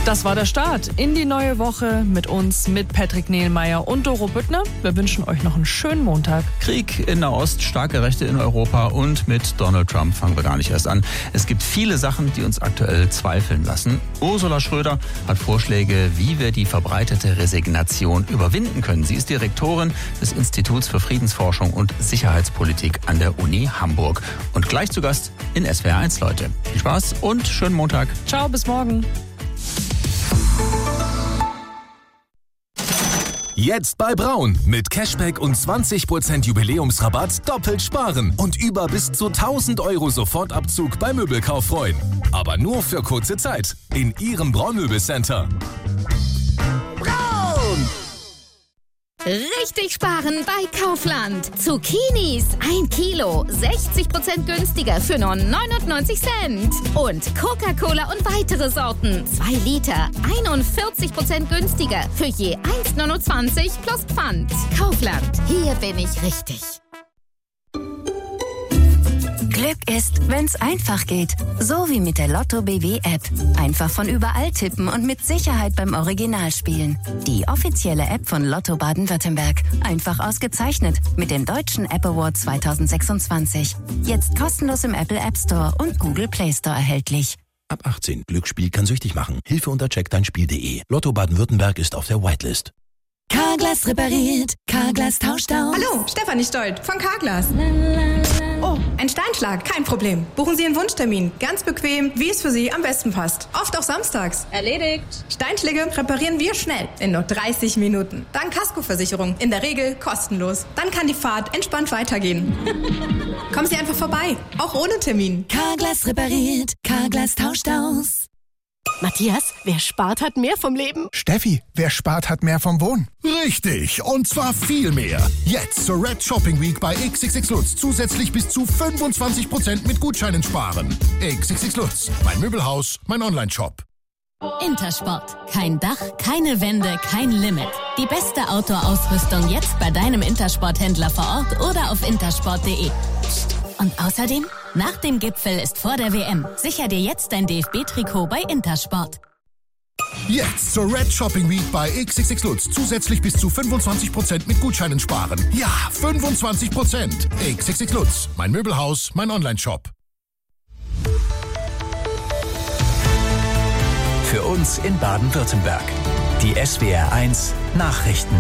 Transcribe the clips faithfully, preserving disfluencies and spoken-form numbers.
Das war der Start in die neue Woche mit uns, mit Patrick Nehlmeier und Doro Büttner. Wir wünschen euch noch einen schönen Montag. Krieg in Nahost, starke Rechte in Europa und mit Donald Trump fangen wir gar nicht erst an. Es gibt viele Sachen, die uns aktuell zweifeln lassen. Ursula Schröder hat Vorschläge, wie wir die verbreitete Resignation überwinden können. Sie ist Direktorin des Instituts für Friedensforschung und Sicherheitspolitik an der Uni Hamburg. Und gleich zu Gast in S W R eins, Leute. Viel Spaß und schönen Montag. Ciao, bis morgen. Jetzt bei Braun. Mit Cashback und zwanzig Prozent Jubiläumsrabatt doppelt sparen und über bis zu tausend Euro Sofortabzug beim Möbelkauf freuen. Aber nur für kurze Zeit. In Ihrem Braun-Möbelcenter. Braun! Richtig sparen bei Kaufland. Zucchinis ein Kilo, sechzig Prozent günstiger für nur neunundneunzig Cent. Und Coca-Cola und weitere Sorten, zwei Liter, einundvierzig Prozent günstiger für je eins neunundzwanzig plus Pfand. Kaufland, hier bin ich richtig. Glück ist, wenn's einfach geht. So wie mit der Lotto B W App. Einfach von überall tippen und mit Sicherheit beim Original spielen. Die offizielle App von Lotto Baden-Württemberg. Einfach ausgezeichnet mit dem Deutschen App Award zwanzig sechsundzwanzig. Jetzt kostenlos im Apple App Store und Google Play Store erhältlich. Ab achtzehn. Glücksspiel kann süchtig machen. Hilfe unter check dein Spiel punkt de. Lotto Baden-Württemberg ist auf der Whitelist. Carglass repariert, Carglass tauscht aus. Hallo, Stefanie Stolt von Carglass. Oh, ein Steinschlag, kein Problem. Buchen Sie einen Wunschtermin, ganz bequem, wie es für Sie am besten passt. Oft auch samstags. Erledigt. Steinschläge reparieren wir schnell, in nur dreißig Minuten. Dann Kaskoversicherung, in der Regel kostenlos. Dann kann die Fahrt entspannt weitergehen. Kommen Sie einfach vorbei, auch ohne Termin. Carglass repariert, Carglass tauscht aus. Matthias, wer spart, hat mehr vom Leben. Steffi, wer spart, hat mehr vom Wohnen. Richtig, und zwar viel mehr. Jetzt zur Red Shopping Week bei X X X Lutz zusätzlich bis zu fünfundzwanzig Prozent mit Gutscheinen sparen. X X X Lutz, mein Möbelhaus, mein Online-Shop. Intersport. Kein Dach, keine Wände, kein Limit. Die beste Outdoor-Ausrüstung jetzt bei deinem Intersport-Händler vor Ort oder auf intersport punkt de. Und außerdem, nach dem Gipfel ist vor der W M. Sicher dir jetzt dein D F B-Trikot bei Intersport. Jetzt zur Red Shopping Week bei X X X Lutz zusätzlich bis zu fünfundzwanzig Prozent mit Gutscheinen sparen. Ja, fünfundzwanzig Prozent. X X X Lutz, mein Möbelhaus, mein Online-Shop. Für uns in Baden-Württemberg. Die S W R eins Nachrichten.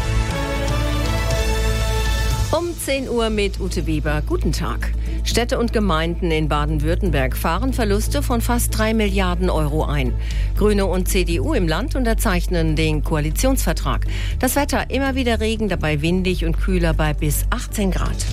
Um zehn Uhr mit Ute Weber. Guten Tag. Städte und Gemeinden in Baden-Württemberg fahren Verluste von fast drei Milliarden Euro ein. Grüne und C D U im Land unterzeichnen den Koalitionsvertrag. Das Wetter, immer wieder Regen, dabei windig und kühler bei bis achtzehn Grad.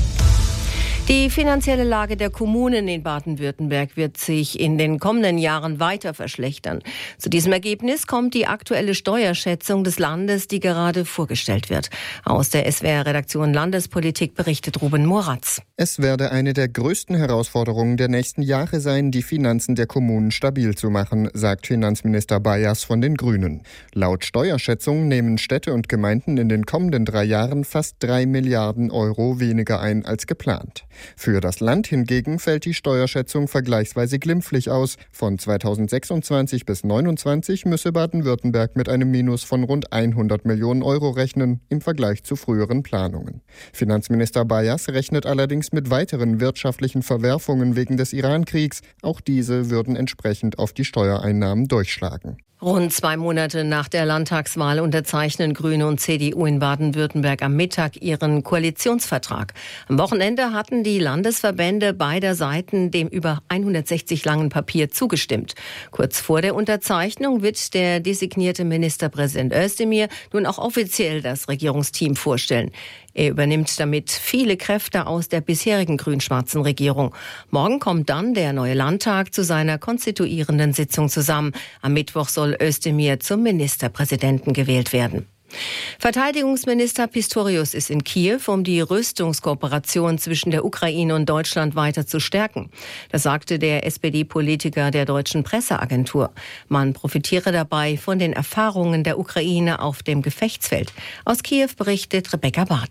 Die finanzielle Lage der Kommunen in Baden-Württemberg wird sich in den kommenden Jahren weiter verschlechtern. Zu diesem Ergebnis kommt die aktuelle Steuerschätzung des Landes, die gerade vorgestellt wird. Aus der S W R-Redaktion Landespolitik berichtet Ruben Moratz. Es werde eine der größten Herausforderungen der nächsten Jahre sein, die Finanzen der Kommunen stabil zu machen, sagt Finanzminister Bayas von den Grünen. Laut Steuerschätzung nehmen Städte und Gemeinden in den kommenden drei Jahren fast drei Milliarden Euro weniger ein als geplant. Für das Land hingegen fällt die Steuerschätzung vergleichsweise glimpflich aus. Von zweitausendsechsundzwanzig bis neunundzwanzig müsse Baden-Württemberg mit einem Minus von rund hundert Millionen Euro rechnen, im Vergleich zu früheren Planungen. Finanzminister Bayas rechnet allerdings mit weiteren wirtschaftlichen Verwerfungen wegen des Iran-Kriegs. Auch diese würden entsprechend auf die Steuereinnahmen durchschlagen. Rund zwei Monate nach der Landtagswahl unterzeichnen Grüne und C D U in Baden-Württemberg am Mittag ihren Koalitionsvertrag. Am Wochenende hatten die Landesverbände beider Seiten dem über hundertsechzig langen Papier zugestimmt. Kurz vor der Unterzeichnung wird der designierte Ministerpräsident Özdemir nun auch offiziell das Regierungsteam vorstellen. Er übernimmt damit viele Kräfte aus der bisherigen grün-schwarzen Regierung. Morgen kommt dann der neue Landtag zu seiner konstituierenden Sitzung zusammen. Am Mittwoch soll Özdemir zum Ministerpräsidenten gewählt werden. Verteidigungsminister Pistorius ist in Kiew, um die Rüstungskooperation zwischen der Ukraine und Deutschland weiter zu stärken. Das sagte der S P D-Politiker der deutschen Presseagentur. Man profitiere dabei von den Erfahrungen der Ukraine auf dem Gefechtsfeld. Aus Kiew berichtet Rebecca Barth.